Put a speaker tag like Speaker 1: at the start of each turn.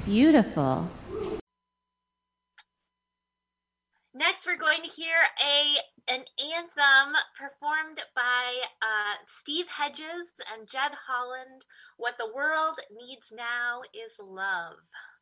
Speaker 1: Beautiful.
Speaker 2: Next, we're going to hear an anthem performed by Steve Hedges and Jed Holland. What the world needs now is love.